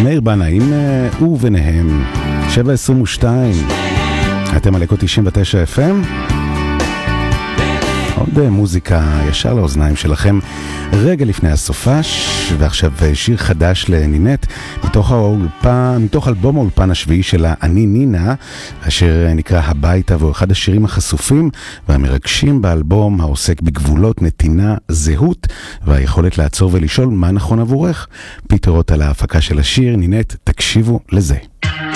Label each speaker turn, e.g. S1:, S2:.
S1: מאיר בנאים וביניהם 7:22. אתם על אקו 99 FM. עוד מוזיקה ישר לאוזניים שלכם רגע לפני הסופש, ועכשיו שיר חדש לנינט מתוך אלבום האולפן השביעי שלה, אני נינה, אשר נקרא הביתה, והוא אחד השירים החשופים והמרגשים באלבום, העוסק בגבולות, נתינה, זהות והיכולת לעצור ולשאול מה נכון עבורך. פיטרות על ההפקה של השיר. נינט, תקשיבו לזה.